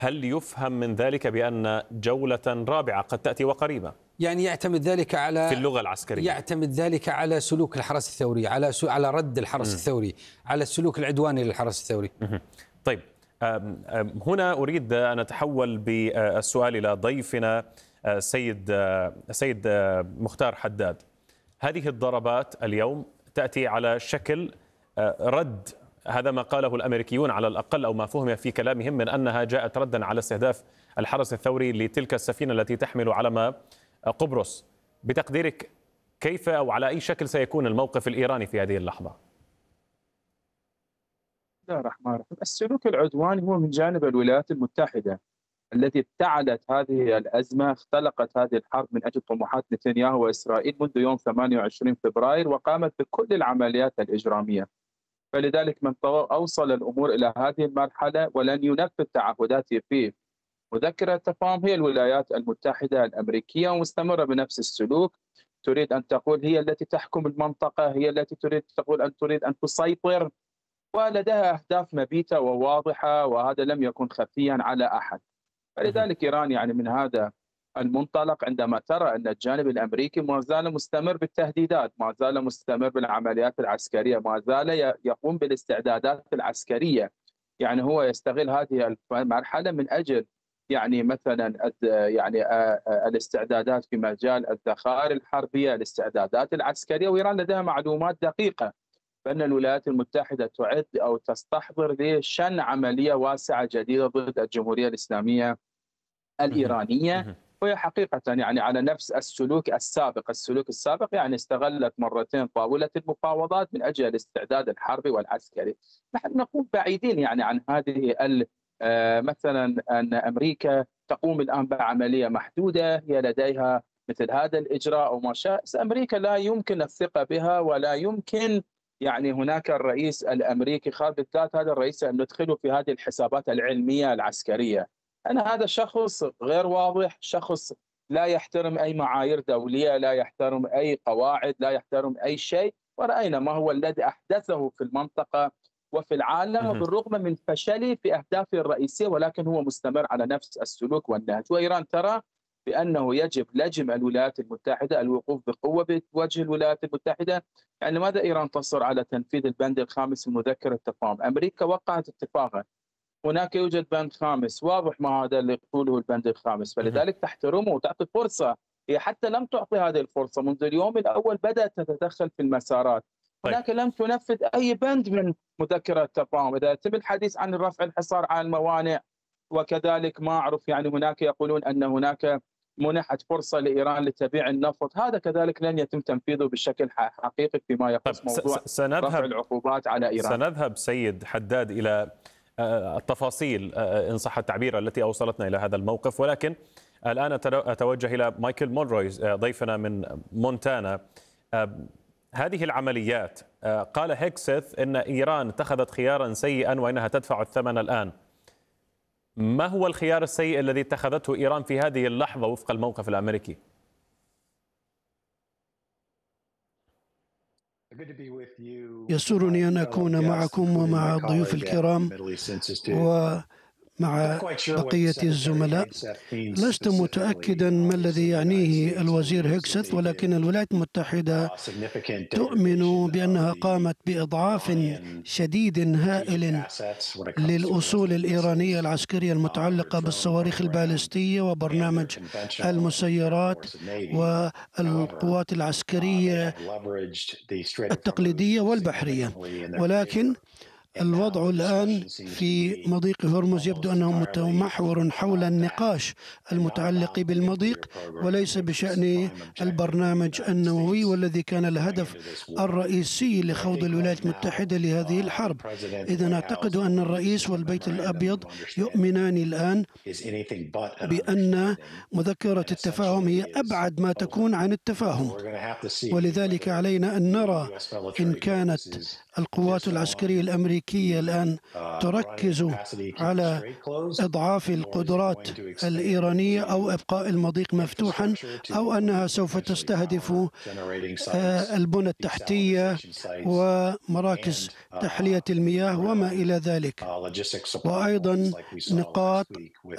هل يفهم من ذلك بأن جولة رابعة قد تأتي وقريبة؟ يعني يعتمد ذلك على في اللغة العسكرية، يعتمد ذلك على سلوك الحرس الثوري، على رد الحرس الثوري، على السلوك العدواني للحرس الثوري. طيب، هنا أريد أن أتحول بالسؤال إلى ضيفنا السيد مختار حداد. هذه الضربات اليوم تأتي على شكل رد، هذا ما قاله الأمريكيون على الأقل أو ما فهم في كلامهم، من أنها جاءت ردا على استهداف الحرس الثوري لتلك السفينة التي تحمل علم قبرص. بتقديرك كيف أو على أي شكل سيكون الموقف الإيراني في هذه اللحظة؟ بسم الله الرحمن الرحيم. السلوك العدواني هو من جانب الولايات المتحدة التي ابتعدت هذه الأزمة، اختلقت هذه الحرب من أجل طموحات نتنياهو وإسرائيل منذ يوم 28 فبراير، وقامت بكل العمليات الإجرامية. فلذلك من أوصل الأمور إلى هذه المرحلة ولن ينفذ تعهداته في مذكرة التفاهم هي الولايات المتحدة الأمريكية، ومستمرة بنفس السلوك. تريد أن تقول هي التي تحكم المنطقة، هي التي تريد أن تسيطر، ولديها أهداف مبيتة وواضحة، وهذا لم يكن خفيا على أحد. فلذلك إيران يعني من هذا المنطلق عندما ترى أن الجانب الأمريكي ما زال مستمر بالتهديدات، ما زال مستمر بالعمليات العسكرية، ما زال يقوم بالاستعدادات العسكرية، يعني هو يستغل هذه المرحلة من أجل يعني مثلا الاستعدادات في مجال الذخائر الحربية، الاستعدادات العسكرية. وإيران لديها معلومات دقيقة بأن الولايات المتحدة تعد أو تستحضر لشن عملية واسعة جديدة ضد الجمهورية الإسلامية الإيرانية، وهي حقيقة يعني على نفس السلوك السابق يعني استغلت مرتين طاولة المفاوضات من أجل الاستعداد الحربي والعسكري. نحن نكون بعيدين يعني عن هذه مثلا أن أمريكا تقوم الآن بعملية محدودة هي لديها مثل هذا الإجراء أو ما شاء. أمريكا لا يمكن الثقة بها، ولا يمكن يعني هناك الرئيس الأمريكي خالد بالذات هذا الرئيس أن ندخله في هذه الحسابات العلمية العسكرية. أنا هذا شخص غير واضح، شخص لا يحترم أي معايير دولية، لا يحترم أي قواعد، لا يحترم أي شيء. ورأينا ما هو الذي أحدثه في المنطقة وفي العالم، بالرغم من فشله في أهدافه الرئيسية، ولكن هو مستمر على نفس السلوك والنهج. وإيران ترى بأنه يجب لجم الولايات المتحدة، الوقوف بقوة بوجه الولايات المتحدة. يعني لماذا إيران تصر على تنفيذ البند الخامس من مذكرة التفاهم؟ أمريكا وقعت اتفاقا، هناك يوجد بند خامس واضح ما هذا اللي يقوله البند الخامس، فلذلك تحترمه وتعطي فرصة. هي حتى لم تعطي هذه الفرصة منذ اليوم الأول، بدأت تتدخل في المسارات، ولكن لم تنفذ أي بند من مذكرة التفاهم. إذا يتم الحديث عن رفع الحصار عن الموانئ، وكذلك ما أعرف يعني هناك يقولون أن هناك منحت فرصة لإيران لتبيع النفط، هذا كذلك لن يتم تنفيذه بشكل حقيقي فيما يخص موضوع رفع العقوبات على إيران. سنذهب سيد حداد إلى التفاصيل إن صح التعبير التي أوصلتنا إلى هذا الموقف، ولكن الآن أتوجه إلى مايكل مونروي ضيفنا من مونتانا. هذه العمليات قال هيكسث أن إيران اتخذت خيارا سيئا وأنها تدفع الثمن الآن. ما هو الخيار السيء الذي اتخذته إيران في هذه اللحظة وفق الموقف الأمريكي؟ يسرني أن أكون معكم ومع الضيوف الكرام ومع بقية الزملاء. لست متأكدا ما الذي يعنيه الوزير هيكسث، ولكن الولايات المتحدة تؤمن بأنها قامت بإضعاف شديد هائل للأصول الإيرانية العسكرية المتعلقة بالصواريخ البالستية وبرنامج المسيرات والقوات العسكرية التقليدية والبحرية. ولكن الوضع الآن في مضيق هرمز يبدو أنه متمحور حول النقاش المتعلق بالمضيق وليس بشأن البرنامج النووي، والذي كان الهدف الرئيسي لخوض الولايات المتحدة لهذه الحرب. إذن أعتقد أن الرئيس والبيت الأبيض يؤمنان الآن بأن مذكرة التفاهم هي أبعد ما تكون عن التفاهم، ولذلك علينا أن نرى إن كانت القوات العسكرية الأمريكية الآن تركز على إضعاف القدرات الإيرانية أو إبقاء المضيق مفتوحا، أو أنها سوف تستهدف البنى التحتية ومراكز تحلية المياه وما إلى ذلك، وأيضا نقاط